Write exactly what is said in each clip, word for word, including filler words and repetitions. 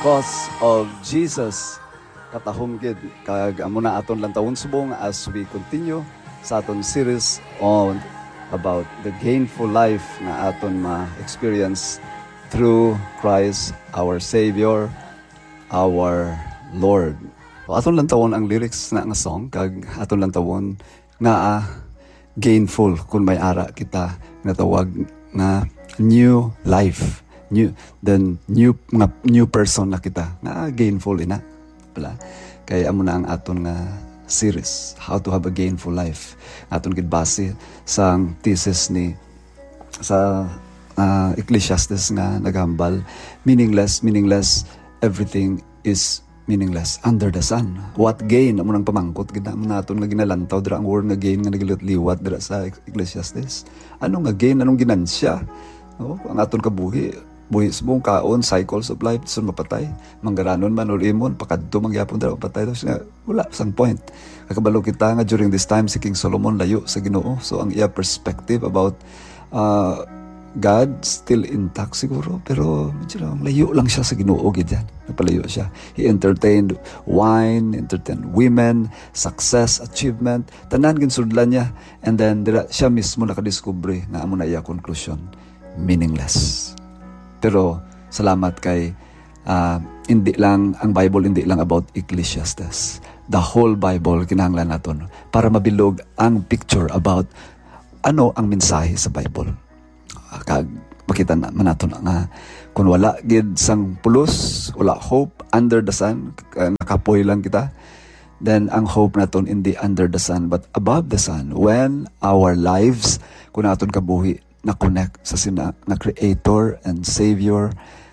because of Jesus. Katahom gid kag amo na aton lang tawon subong as we continue sa aton series on about the gainful life na aton ma-experience through Christ our Savior, our Lord. So, aton lang tawon ang lyrics na nga song kag aton lang tawon nga uh, gainful kung may ara kita natawag nga new life, new then new nga new person na kita nga gainful ina pala kay amo na ang aton nga series how to have a gainful life. Aton gid base sa thesis ni sa uh, Ecclesiastes nga nagambal meaningless meaningless everything is meaningless under the sun. What gain amo nang pamangkot gid naton nga ginalantaw dira ang word nga gain nga nagliwat dira sa Ecclesiastes. Ano nga gain, anong ginansya? No, ang aton kabuhi buhi subong kaon cycles of life sun mapatay manggaranon man ulimon pakadto mangyapon dira patay tapos nga wala sang point. Kakabalo kita nga during this time si King Solomon layo sa Ginoo, so ang iya perspective about uh, God still intact siguro pero medyo lang layo lang siya sa Ginoo gid yan, napalayo siya. He entertained wine, entertained women, success, achievement, tanan ginsudlan niya, and then dira siya mismo nakadiskubre nga amo na iya conclusion, meaningless. Pero salamat kay uh, hindi lang ang Bible, hindi lang about Ecclesiastes. The whole Bible kinahanglan naton para mabilog ang picture about ano ang mensahe sa Bible. Uh, kag makita na man naton nga kung wala gid sang pulos, wala hope under the sun, uh, nakapoy lang kita. Then ang hope naton hindi under the sun but above the sun, when our lives kun naton kabuhi na connect sa sina na Creator and Savior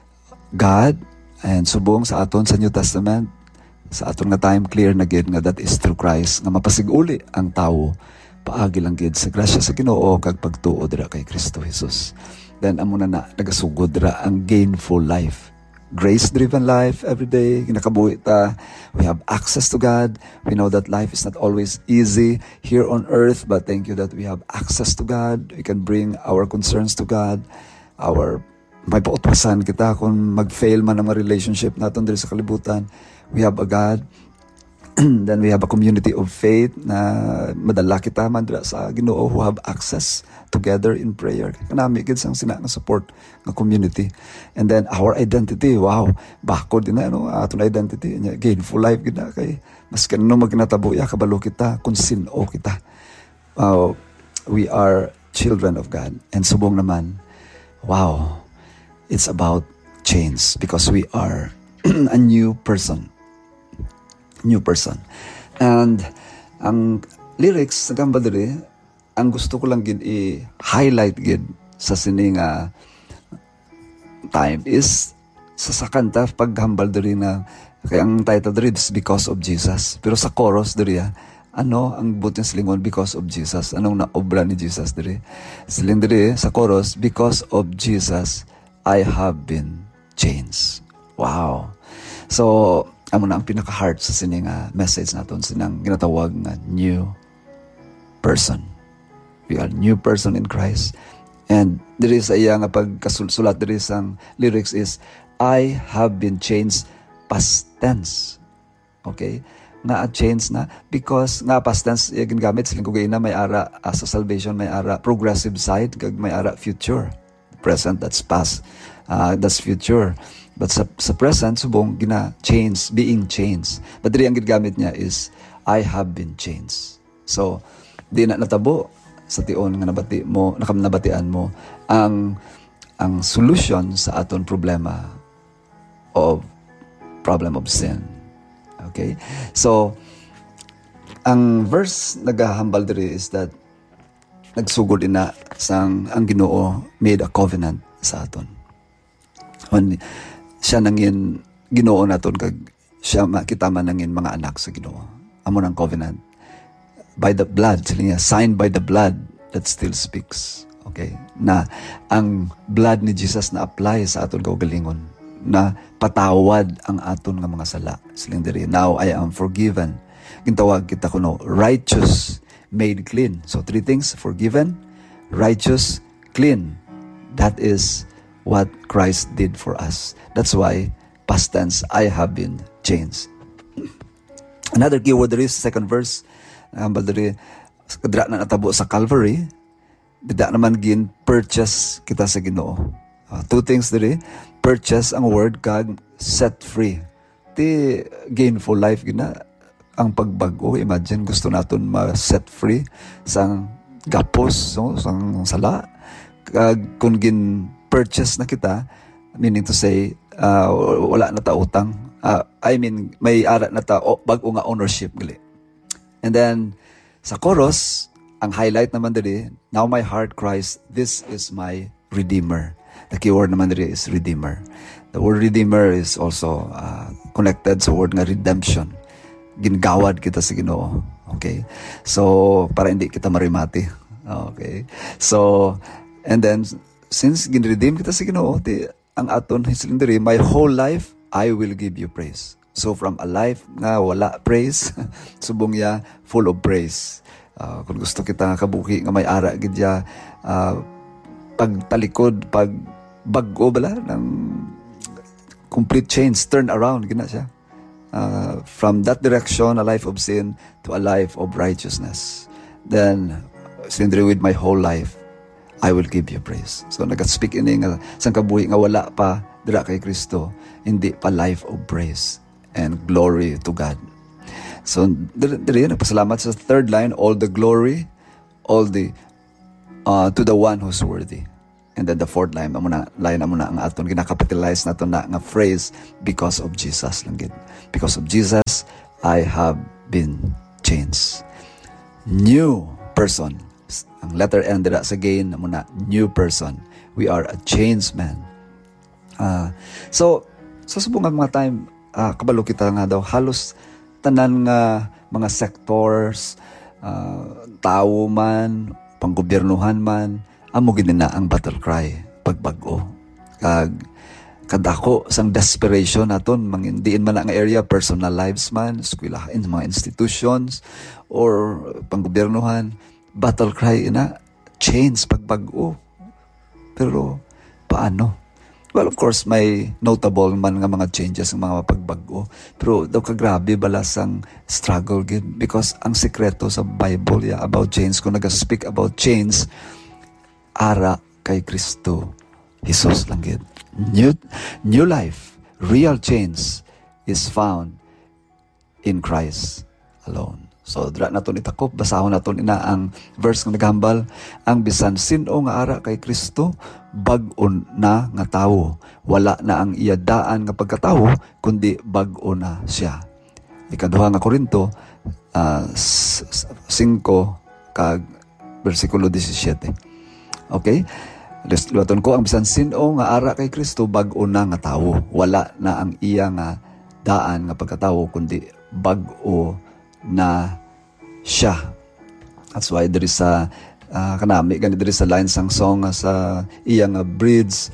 God, and subong sa aton sa New Testament sa aton nga time clear na gid nga that is through Christ nga mapasiguli ang tawo paagi lang gid sa grasya sa Ginoo kag pagtuo dira kay Kristo Jesus. Then amo na na nagasugod dira ang gainful life, grace-driven life every day. Ginakabuhi ta, we have access to God. We know that life is not always easy here on earth, but thank you that we have access to God. We can bring our concerns to God. Our may pautwasan kita kung mag-fail man ang mga relationship natin dito sa kalibutan. We have a God. Then we have a community of faith na madala kita man dira sa Ginoo who have access together in prayer. Kanami gid sang sina nga support nga community. And then our identity, wow, bakod din na ano aton identity nya gainful life gid na kay mas kanino magnatabuya kabalo kita kung sino kita. Uh, we are children of God, and subong naman, wow, it's about change because we are a new person. New person. And ang lyrics sa gamba diri, ang gusto ko lang gid i-highlight gid sa sining uh, time is sa sa kanta paghambal diri na kay ang title diri is Because of Jesus. Pero sa chorus diri ano ang buting silingon because of Jesus. Anong naobra ni Jesus diri? Siling diri sa chorus, because of Jesus I have been changed. Wow. So amo na ang pinaka-heart sa sining uh, message naton sinang ginatawag nga new person. We are new person in Christ. And diri sa iya nga pagkasulat diri sang lyrics is I have been changed past tense. Okay? Nga change na because nga past tense iya ginagamit siling kugay na may ara uh, sa salvation may ara progressive side kag may ara future. Present that's past. Uh, that's future. But sa, sa present, subong gina-change, being changed. But diri ang gigamit niya is, I have been changed. So, di na natabo sa tion nga nabati mo, nakamnabatian mo, ang ang solution sa aton problema of problem of sin. Okay? So, ang verse nagahambal diri is that nagsugod ina sang ang Ginoo made a covenant sa aton. When siya nangin Ginoo naton kag siya makita man nangin mga anak sa Ginoo. Amo nang covenant by the blood, siya signed by the blood that still speaks. Okay? Na ang blood ni Jesus na apply sa aton kaugalingon na patawad ang aton nga mga sala. Siling diri, now I am forgiven. Gintawag kita kuno righteous, made clean. So three things: forgiven, righteous, clean. That is what Christ did for us. That's why past tense, I have been changed. Another key word there is second verse. Hambal diri kadra na natabo sa Calvary, dida naman gin purchase kita sa Ginoo. Uh, two things diri, purchase ang word kag set free. Ti gainful life gina ang pagbago. Imagine gusto naton ma-set free sang gapos, no, sang sala. Kag kung gin purchase na kita, meaning to say, uh, wala na ta utang. Uh, I mean, may ara na ta oh, bag-o nga ownership gali. And then sa chorus, ang highlight naman diri, now my heart cries, this is my Redeemer. The keyword naman diri is Redeemer. The word Redeemer is also uh, connected sa word nga redemption. Gingawad kita sa Ginoo. Okay? So, para hindi kita marimati. Okay? So, and then, since gin-redeem kita sa Ginoo, ti, ang aton hisilin diri, my whole life, I will give you praise. So, from a life nga wala praise, subong ya, full of praise. Uh, kung gusto kita kabuhi nga may ara gidya, uh, pagtalikod, pag bago bala ng complete change, turn around gina siya. Uh, from that direction, a life of sin to a life of righteousness. Then, sindri with my whole life, I will give you praise. So nag-speak ini nga sang kabuhi nga wala pa dira kay Kristo, hindi pa life of praise and glory to God. So diri nagpasalamat sa third line, all the glory, all the uh, to the one who's worthy. And then the fourth line, amuna line amuna ang aton ginakapitalize naton na nga phrase, because of Jesus lang gid. Because of Jesus, I have been changed. New person. Ang letter N dira sa gain amuna, new person. We are a changed man. Uh, so sa subong mga time, uh, kabalo kita nga daw halos tanan nga mga sectors, uh, tao man, panggobyernuhan man, amo gid na ang battle cry, pagbago. Kag kadako sang desperation naton, mangindiin man ang area, personal lives man, eskwelahan, mga institutions, or panggobyernuhan, battle cry ina, change, pagbago. Pero paano? Well, of course, may notable man nga mga changes ng mga pagbago. Pero daw kagrabe balas ang struggle gid, because ang sekreto sa Bible yeah, about change, kung nag-speak about change, ara kay Kristo Jesus lang gid. New, new life, real change is found in Christ alone. So, dra naton itakop, basahon naton ina ang verse nga naghambal, ang bisan sin-o nga ara kay Kristo, bag-on na nga tawo. Wala na ang iyadaan nga pagkatawo, kundi bag-o na siya. Ikaduha nga Korinto, uh, five, kag versikulo seventeen. Okay? Luwaton ko, ang bisan sin-o nga ara kay Kristo, bag-o na nga tawo. Wala na ang iya nga daan nga pagkatawo, kundi bag-o na siya. That's why there is a uh, kanami ganit there is a line sang song sa iyang uh, bridge,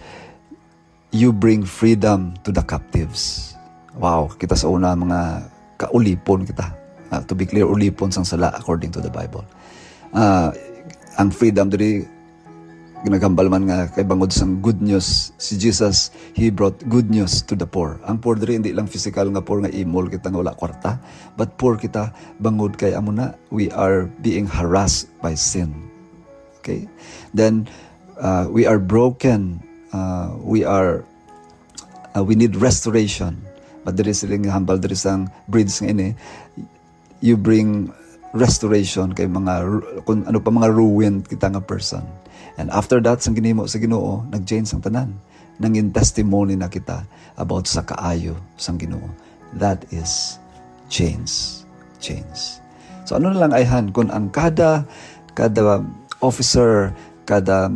you bring freedom to the captives. Wow, kita sa una mga kaulipon kita. Uh, to be clear, ulipon sang sala according to the Bible. Uh, ang freedom diri ginagambal man nga kay bangod sang good news. Si Jesus, He brought good news to the poor. Ang poor diri hindi lang physical nga poor nga imol kita nga wala kwarta, but poor kita bangod kay amo na we are being harassed by sin. Okay? Then uh, we are broken. Uh, we are uh, we need restoration. But there is siling hambal there is ang bridge nga ini. You bring restoration kay mga kung ano pa mga ruined kita nga person. And after that, sang ginimo sa Ginoo, nag-change ang tanan. Nangin testimony na kita about sa kaayo sang Ginoo. That is change. Change. So ano na lang ayhan, kung ang kada, kada officer, kada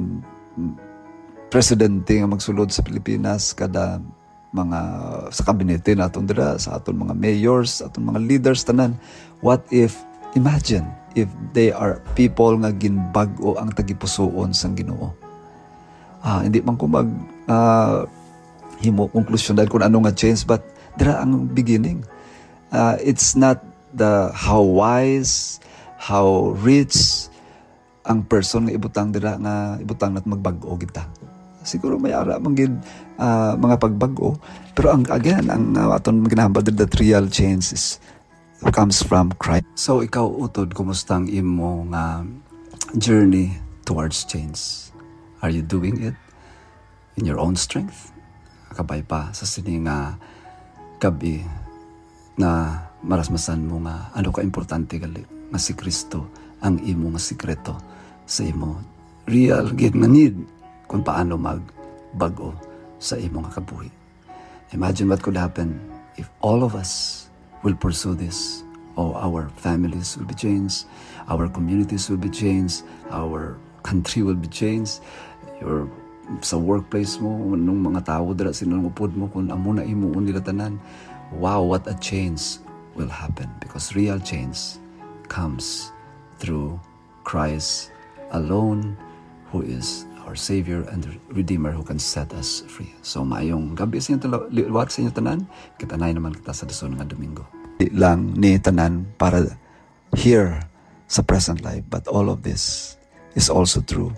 presidente nga magsulod sa Pilipinas, kada mga sa kabinete naton dira, sa aton mga mayors, aton mga leaders tanan, what if, imagine, if they are people nga ginbag-o ang tagipusoon sang Ginoo. Ah, hindi man ko mag uh, himo conclusion dahil kung ano nga change, but dira ang beginning. Uh, it's not the how wise, how rich ang person nga ibutang dira nga ibutang nat magbag-o kita. siguro may ara manggid uh, mga pagbago, pero ang again ang uh, aton ginahambal that real change is comes from Christ. So ikaw utod, kumusta ang imo nga journey towards change? Are you doing it in your own strength? Kabay pa sa sini nga gabi na marasmasan mo nga ano ka importante gali nga si Kristo ang imo nga sikreto sa imo real gid nga need kung paano magbago sa imo nga kabuhi. Imagine what could happen if all of us will pursue this. Oh, our families will be changed, our communities will be changed, our country will be changed, your sa workplace mo, nung mga tao dira sinulupod mo kung amo na imo nila tanan. Wow, what a change will happen, because real change comes through Christ alone, who is our Savior and Redeemer, who can set us free. So maayong gabi sa inyo, liwat sa inyo tanan, kitanay naman kita sa dason nga Domingo. Di lang ni tanan para here sa present life, but all of this is also true.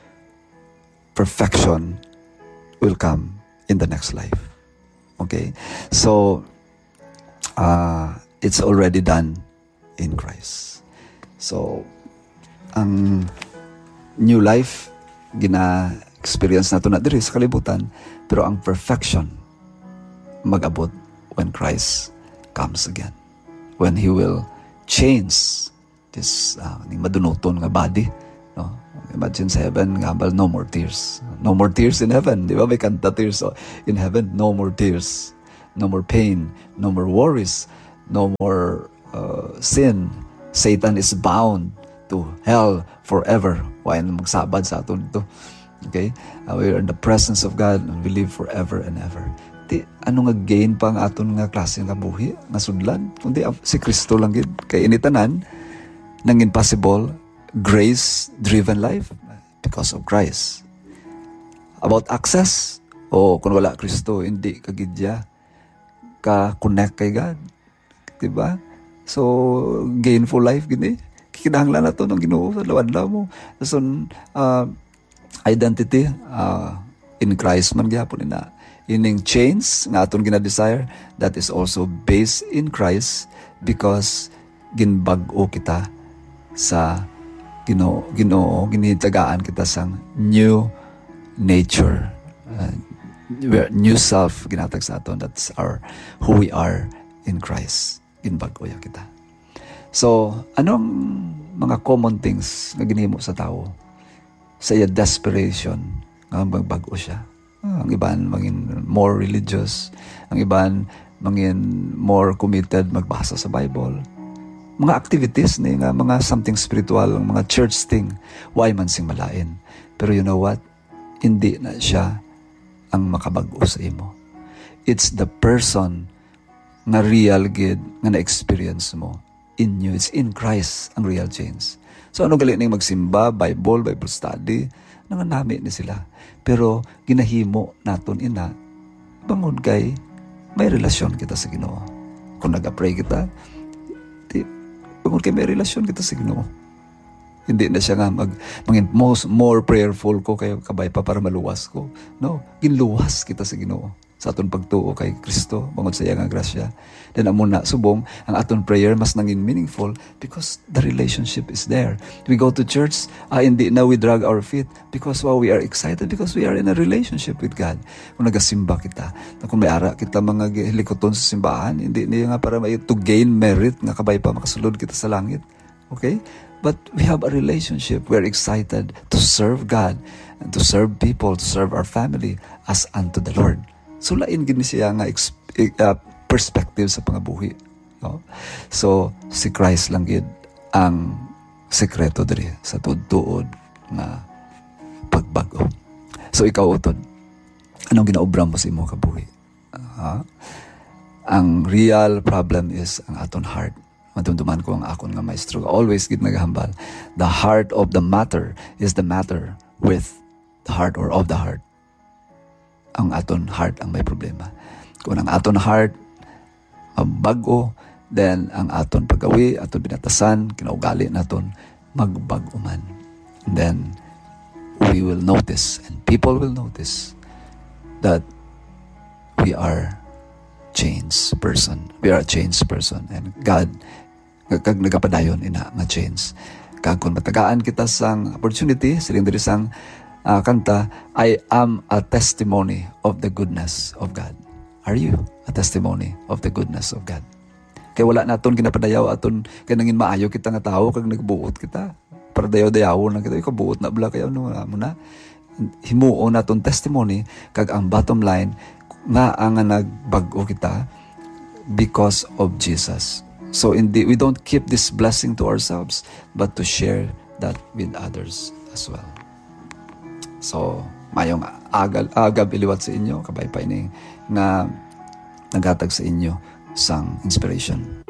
Perfection will come in the next life. Okay? So, uh, it's already done in Christ. So, ang new life, gina-experience nato na diri sa kalibutan, pero ang perfection, mag-abot when Christ comes again. When He will change this uh, madunoton nga body, no? Imagine sa heaven, ngabal, no more tears. No more tears in heaven. Di ba? May kanta tears. So, in heaven, no more tears. No more pain. No more worries. No more uh, sin. Satan is bound to hell forever. Why na magsabad sa aton ito? Okay? Uh, we are in the presence of God and we live forever and ever. Di, ano nga gain pa ang aton nga klase nga buhi, nga sudlan? Kundi si Kristo lang gid. Kay initanan, nang impossible, grace-driven life because of Christ. About access, o kung wala Kristo, hindi kagidya ka-connect kay God. Diba? So, gainful life, gini. Kikinahanglan na ito ng Ginoo sa lawad-law mo. So, uh, identity, uh, in Christ man gyapon ina. Ining change nga aton gina-desire, that is also based in Christ because ginbag-o kita sa Ginoo, Ginoo, ginitagaan kita sang new nature, uh, new self ginatag sa aton. That's our who we are in Christ. Ginbag-o ya kita. So, anong mga common things nga ginhimo sa tao sa iya desperation nga magbag-o siya? Uh, ang iban mangin more religious, ang iban mangin more committed magbasa sa Bible. Mga activities ni nga mga something spiritual, mga church thing, why man sing malain. Pero you know what? Hindi na siya ang makabag-o sa imo. It's the person nga real gid nga na-experience mo in you. It's in Christ ang real change. So ano gali ning magsimba, Bible, Bible study, nanganami ni sila. Pero ginahimo naton ina bangon kay may relasyon kita sa Ginoo. Kung naga-pray kita, kung kay may relasyon kita sa Ginoo. Hindi na siya nga mag, mag most, more prayerful ko kay kabay pa para maluwas ko. No, ginluwas kita sa Ginoo. Sa aton pagtuo kay Kristo, bangod sa iya nga grasya. Then amo na subong ang aton prayer mas nangin meaningful because the relationship is there. We go to church, ah, hindi na we drag our feet because wow, we are excited because we are in a relationship with God. Kung nagasimba kita, kung may ara kita mga hilikoton sa simbahan, hindi niya nga para may to gain merit nga kabay pa makasulod kita sa langit. Okay? But we have a relationship. We're excited to serve God and to serve people, to serve our family as unto the Lord. So, lain gini siya nga uh, perspective sa pangabuhi. No? So, si Christ lang gid ang sekreto diri sa tuod-tuod nga pagbago. So, ikaw utod, anong ginaobra mo sa imo kabuhi? Uh, ang real problem is ang aton heart. Matumduman ko ang akon nga maestro. Always gid nagahambal. The heart of the matter is the matter with the heart or of the heart. Ang aton heart ang may problema. Kung ang aton heart magbago, then ang aton paggawi, aton binatasan, kinaugali naton, magbago man. And then, we will notice and people will notice that we are changed person. We are a changed person. And God, kag nagapadayon ina nga change. Kag kung matagaan kita sang opportunity, siling diri sang uh, kanta, I am a testimony of the goodness of God. Are you a testimony of the goodness of God? Kaya wala naton ginapadayaw aton kay nangin maayo kita nga tawo kag nagbuot kita. Para dayaw-dayawon lang kita, ikaw buot na bala kayo no mo na. Himuon naton testimony kag ang bottom line nga ang nagbag-o kita because of Jesus. So indeed, we don't keep this blessing to ourselves, but to share that with others as well. So, mayong agad, agab iliwat sa inyo, kabay pa ini, na naghatag sa inyo sang inspiration.